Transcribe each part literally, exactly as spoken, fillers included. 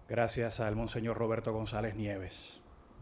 Gracias al Monseñor Roberto González Nieves.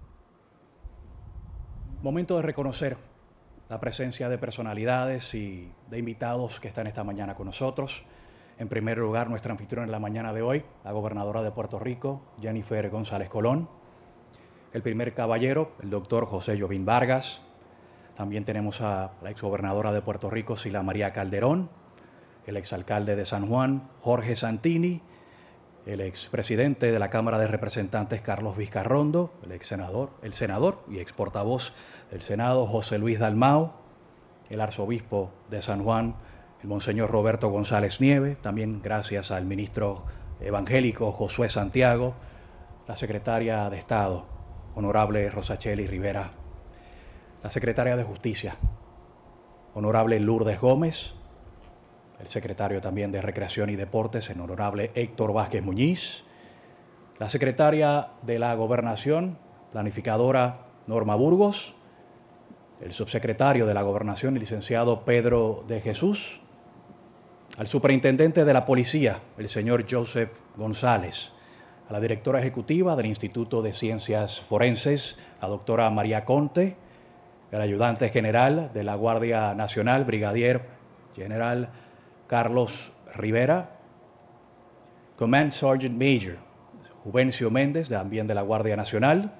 Momento de reconocer la presencia de personalidades y de invitados que están esta mañana con nosotros. En primer lugar, nuestra anfitriona en la mañana de hoy, la gobernadora de Puerto Rico, Jennifer González Colón. El primer caballero, el doctor José Jovín Vargas. También tenemos a la exgobernadora de Puerto Rico, Sila María Calderón. El exalcalde de San Juan, Jorge Santini. El expresidente de la Cámara de Representantes, Carlos Vizcarrondo. El ex senador, el senador y ex portavoz del Senado, José Luis Dalmau. El arzobispo de San Juan, el Monseñor Roberto González Nieves. También gracias al ministro evangélico Josué Santiago. La secretaria de Estado, honorable Rosacheli Rivera. La secretaria de Justicia, honorable Lourdes Gómez. El secretario también de Recreación y Deportes, el honorable Héctor Vázquez Muñiz. La secretaria de la Gobernación, planificadora Norma Burgos. El subsecretario de la Gobernación, el licenciado Pedro de Jesús. Al superintendente de la Policía, el señor Joseph González. A la directora ejecutiva del Instituto de Ciencias Forenses, la doctora María Conte. El ayudante general de la Guardia Nacional, brigadier general Carlos Rivera. Command Sergeant Major Juvencio Méndez, también de la Guardia Nacional.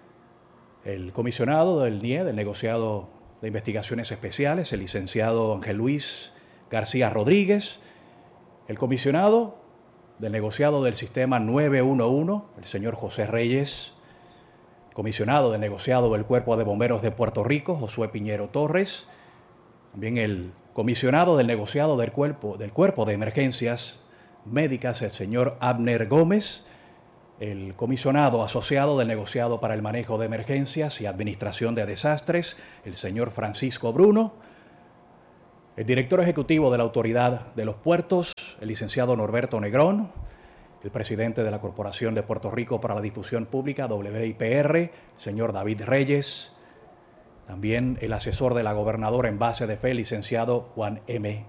El comisionado del N I E, del Negociado de Investigaciones Especiales, el licenciado Ángel Luis García Rodríguez. El comisionado del Negociado del Sistema nueve uno uno, el señor José Reyes. Comisionado del Negociado del Cuerpo de Bomberos de Puerto Rico, Josué Piñero Torres. También el comisionado del Negociado del Cuerpo, del Cuerpo de Emergencias Médicas, el señor Abner Gómez. El comisionado asociado del Negociado para el Manejo de Emergencias y Administración de Desastres, el señor Francisco Bruno. El director ejecutivo de la Autoridad de los Puertos, el licenciado Norberto Negrón. El presidente de la Corporación de Puerto Rico para la Difusión Pública, W I P R, el señor David Reyes. También el asesor de la gobernadora en base de fe, el licenciado Juan M.